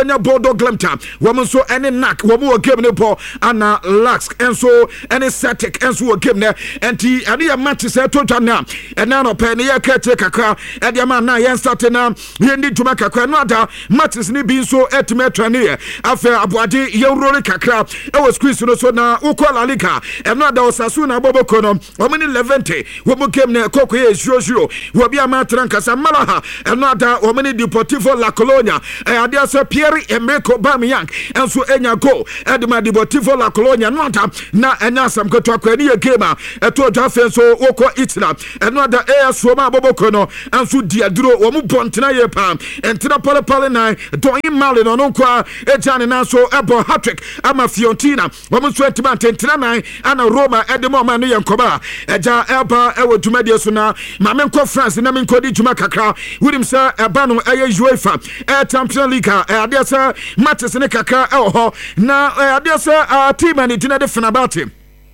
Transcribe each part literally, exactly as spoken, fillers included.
nya Bodo Glimta woman so any knack wo mo game ne po ana lax enso any static enso wo game ne enti ade ya match se to na ena no pe ne ya ka tire kakra e de ma na yen start na ye ndi tuma kakra no ada matches ni bi so etime trane afa aboade ye rori kakra e wo squeeze no so na uko la liga e no ada Osasuna Boboko no wo mini Levante wo mo game ne koko ye zero zero wo bia ma trankasa Malaha e no ada wo mini Deportivo La Colonia e ade asa Pierre Emerick Aubameyang enso enya go e de ma Deportivo La Colonia no ada na enya sam koto akwani ye game a e to dwa fe so woko itna e no ada e aso ma Boboko no enso diaduro wo mo bontena ye pa entina pole pole nine doyin mali no no kwa e jane na so ebo hat-trick ama Fiorentina wo mo so entima entina nine ana Roma e de mo ma no ye nkoba eja eba e wo dwumade so na ma me nko France na me nko di dwuma kakra wurim sa eba no e UEFA e Champions League e ade sa matches ne kakra e ho na e ade sa team ani tina de Fenerbahce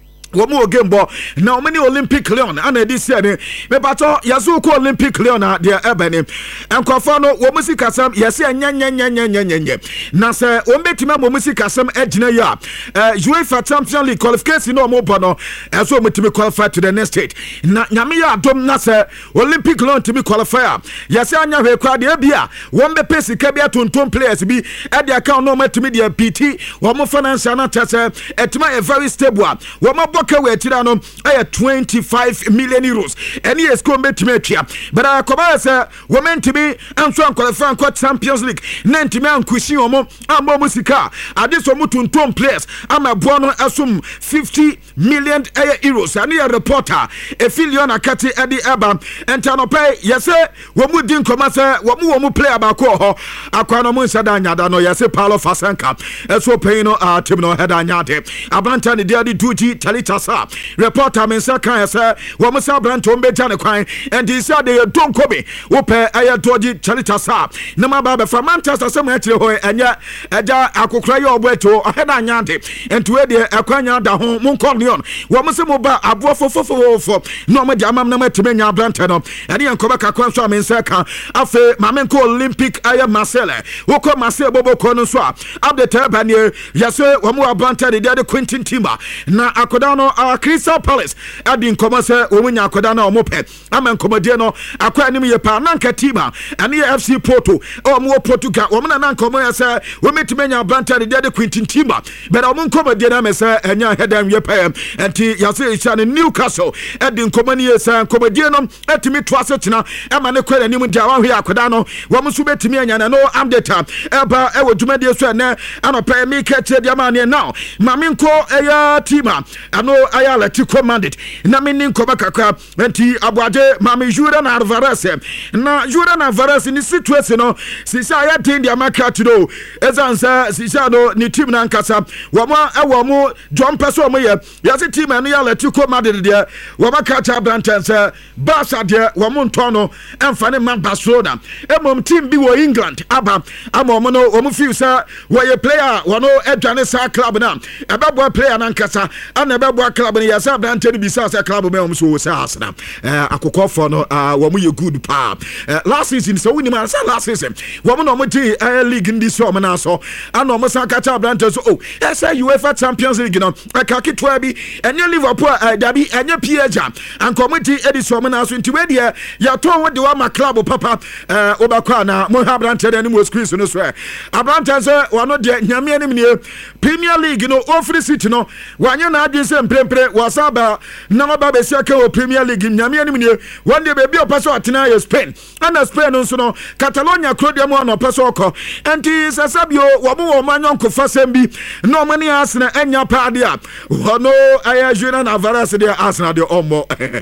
womu game bo na omani Olympic Lyon ana this year ne me bato yazo ko Olympic Lyon na de ebani enkofo no womu sikasam yase anya nya nya nya nya nya na se ombetima womu sikasam agina ya UEFA Champions League qualification no mo bono eso omutimi qualify to the next stage na nyame ya adom na se Olympic Lyon timi qualifier yase anya hwe kwa de bia wombe pesi ka bia tonton players bi e de account no matimi de P T womu financial na tese etima a very stable womu boka we tira no eh twenty-five million euros any is go metime atua but I come say women to be anso qualify for Champions League nantime ankushi omo ambo musika ade so mutuntom players ama boa no asum fifty million euros ani a reporter e filion akati edi eba entano pay yese wo mu din koma say wo mu wo mu player ba ko ho akwa no mu nsada nyada no yese Paulo Fasanka eso pay no a team no head anyade abanta ne dia di duji talita sa reporter men sa kan say wo mu sa brant o mbeja ne kwan and he said they don't come wo pay aya doji talita sa na ma ba be from Manchester say ma kire ho enya eja akokra ye oboeto head anyade ento e de akwanya da ho mu kon neon wo mu se mo ba abo fofofofo no ma dia mam na matimenya brant no ene enkoba kakwan so men sa kan afa mamen ko Olympic aya Marseille wo ko Marseille Boboko no so update ba ne yase wo mu abanta de de Quentin Timber na akoda no a Crystal Palace adi nkoma se wo mu nya akoda na o mo pe amen komodie no akwa anim ye pa nanka Timber ene F C Porto o mu Portugal wo mu na nkoma ya se wo metimenya abanta de de Quentin Timber but o mu komodie na me se enya hedan ye pa enti yase isha ne Newcastle adi nkoma ne ye se komodie no etimi to asetina ema ne kwere anim dia wa hwe akoda no wo mu so betimi anya na no update eba e wo dwumade so na anopa mi ka che dia ma ne now mame nko eya Timber ano aya Atletico Madrid na me nko ba kakra enti aboade mame Julian Alvarez na Julian Alvarez ni situation no sisa aya tin dia maka tido ezansa sisa no ni team na nkasa wo ma e wo mu John Peso mo ye yase team no ya Atletico Madrid dia wo maka cha Brantense Barca dia wo mu nto no emfa ne man Barcelona emom team bi wo England aba ama mo no wo mu feel sa wo ye player wo no edwane sa club na ebebo player na nkasa ana ebebo club na yasa Brantene bi sa sa club me wo so wo sa asna eh akokofo no wo mu ye good pa last season so wini man sa last season wo mu no mo ti league ndi so mo na so ana mo sa ka cha Brantene so oh esa UEFA Champions League no akaki to bi enye Liverpool dabi enye P S G anko mo ti edison mo na so nti we dia ya to wo de wa ma club papa eh obakwa na mo ha Brantene ni mo squeeze no so Brantene se wano de nyame anim ne Premier League no ofri city no wanye na adin se mprempre wasaba na ba be sia ka o Premier League nyame anim ne wande be bi opaso atena ya Spain ana Spain no so no Catalonia krodia mo no paso okọ enti sasabio wo mo wo manyonko fasem bi no mani Arsenal enya paade a wono aya Julian Alvarez de Arsenal de omo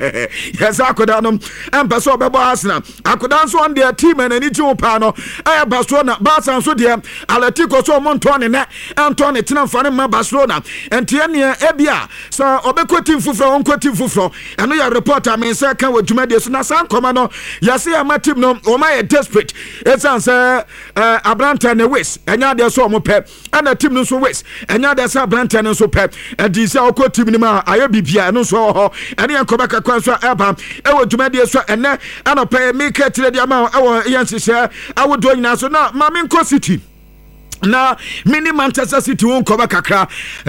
yes akoda no empaso bebo Arsenal akoda so on their team and any ju pa no aya Barcelona Barca so de Atletico so mo ntone ne Antone tena fane ma Barcelona entie ne ebia so obekọ team fufro onko team fufro eno ya reporter men say kan wadwumade so na san koma no yase ya ma team no o ma ye desperate etsan say Abranta ne wes enya de so mo pe ana team no so wes enya de say Abranta ne so pe edi say okọ team ni ma ayo bibia no so ho ene yankoba kakwan so eba e wadwumade so ene ana pe me ka tire de ma e wo yenhye awodo nyina so na ma me nko city na mini Manchester City won koba kakra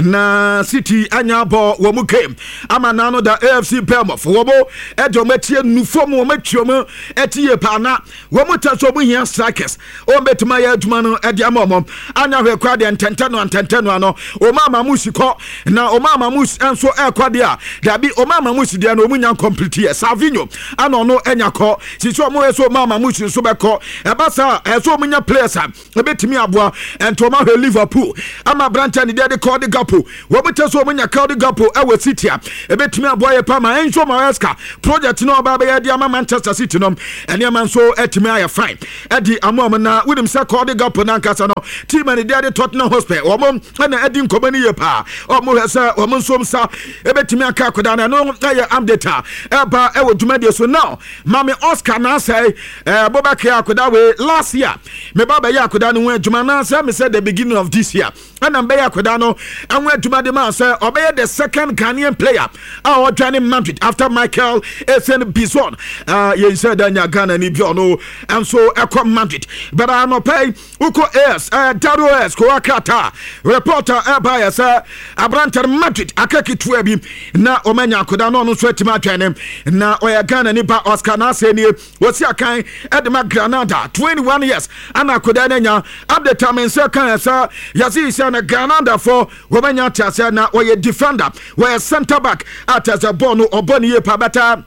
na City anya ball wo mu game ama na no da A F C Bournemouth wo bo e do matie nufo mu wo matwom etie pa na wo mu taso mu hia strikers o betuma ya aduma no e dia momom anya hwe kwa de ntente no ntente no ano o mama musi ko na o mama musi enso e kwa de a da bi o mama musi de na o mu nya complete ye Savinho ana no enya ko si so mo eso mama musi so be ko e ba sa eso mu nya players a e betumi aboa ento ma he Liverpool ama Branton de de call the Gapo wo bete so munya call the Gapo e we City a e betumi aboye pa ma enso Maresca project no ba ba ye de ama Manchester City no ene man so etimi aye fine e di amom na wonim say call the Gapo na nkasa no team and de de Tottenham Hotspur wo mom na edi nkomani ye pa o mo he say wo mom so msa e betumi aka akoda na no aye amdata e ba e wo dwumade so now mame Oscar na say eh Bobaka akoda we last year me ba ba ye akoda no adwuma na say me say the beginning of this year and Ambeya Kodano and went to Madema say obey the second Ghanaian player our joining Madrid after Michael Essien Bison uh you said Danya Ghana ni Biono and so Eco Madrid but I no pay Uko S uh Dario S Koakata reporter Abaya sir Abranta Madrid akaki tuebi na Omenya Kodano no sweat ma joining na Oya Ghana ni ba Oscar na say ni what's your kind Edma Granada twenty-one years and Akodana nya update time in second sir Yazi is na Granada for Womanya Tasa na or a defender where center back at as a bono or boni pabata.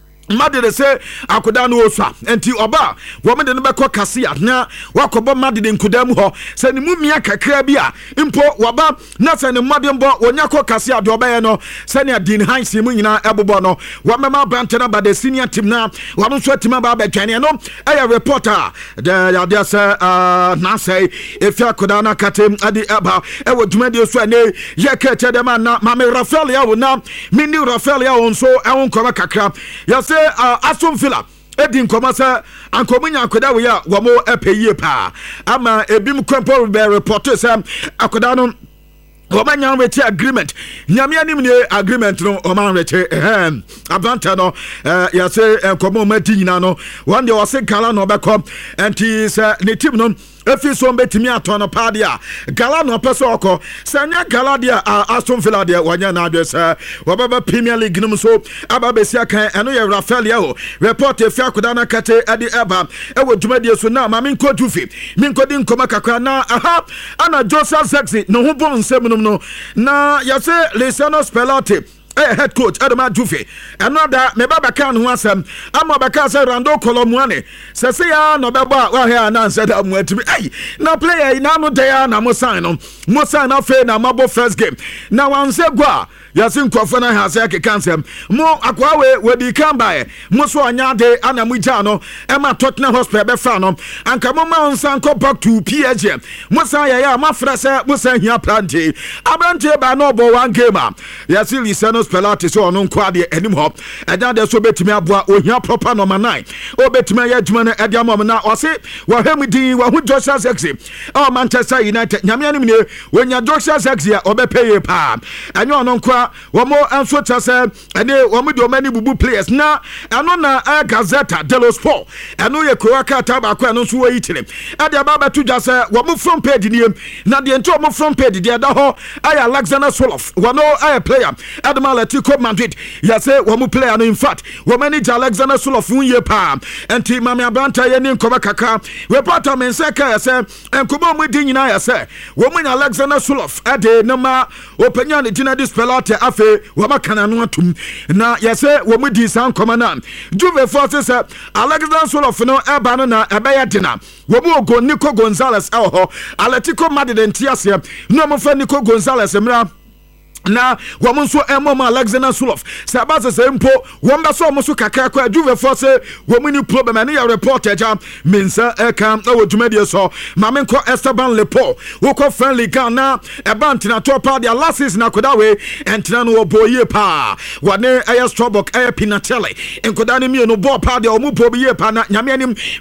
Madi say akoda no oswa enti oba wo me de no beko kase na wakobo madi de nkudam ho se ne mumia kakra bi a impo woba na se ne madi mbo wonya ko kase ade obaye no se ne din hansi mu nyina ebobo no wo mema brantena ba the senior team na wo no so team ba ba twane no aya reporter de ya de say uh na say if akoda na katem ade eba e wo dwumade so ne ye ka che de man na mame Rafael ya wo na mini Rafael ya won so e won koma kakra ya say Uh, Aston Villa Edin Komasa and Komunya Koda we are Wamo Epe pa ama ebim kwempo be report say akodano Womanya wete agreement nyame anim ne agreement no oman wete ehem abanta no eh ya say komo mati nyina no one day was Gala no bekom enti say ne team no efi so betimi ato no pa dia Gala no peso oko sanya Gala dia Aston Villa dia wanya na adwesa wababa Premier League no so aba besia kan eno ye Rafael yawo report efi akoda na kate adi eba e wo dwumade so na ma min kodu fi min kodi nkoma kakra na aha ana Joseph Sexy no ho bon nsem no na ya say Luciano Spalletti eh head coach Adama Juve another me baba kan ho asem ama baka say Rando Kolomuane se se ya no beba wa he announce that am atimi ai na player na no dey na mo sign no mo sign na fe na mabo first game na wan se gwa yasin kwafo na ha say ke kansem mo akwa we we di kan bae mo so anya de ana mo ja no e ma Tottenham Hotspur be fra no anka mo ma onsan ko back to P S G mo san ya ya ma fra say mo san hia plante abrante ba no bo one game yasin Lisano Spalletti so ono nkwa de anim ho edan de so betimi aboa ohia proper number nine o betimi ya adwuma na edia mom na o se wo hwem din wo hu Joshua Sexy o Manchester United nyame anim ne wonya Joshua Sexy a obepeye pa enyo ono nkwa wo mo anso tase ene wo mo de o mani bubu players na eno na a Gazzetta dello Sport eno ye Koaka taba kwa eno so wo yitire edia baba to just wo mo front page ni na de ento mo front page de da ho aya Alexander Soloff wo no aya player Adama Atletico Madrid ya say wo mu player no in fact wo manage Alexander Soloff un ye pa enti mame Abranta ye ni nkoma kaka reporter men say ka ya say enkomo mu di nyina ya say wo mu Alexander Soloff ade no ma openya ne Gina Spalletti afe wo makana no atum na ya say wo mu di san nkoma na Juve forces say Alexander Soloff no eba no na eba ya dina wo mu go Nico Gonzalez e ho Atletico Madrid entiase no mo fa Nico Gonzalez mra na woman so emo Alexander Soloff sabasa sempo womba so mo so kakra kwa Juve force woman ni problem ani ya reporter jam mensa e kam na wodumade so mame nko Esteban Lepo wo ko friendly Ghana e bantina top dia last season akoda we entina no boye pa wane aye Strobok aye Pinatelli enkoda ne mi no ball pa dia omu po biye pa na nyame anim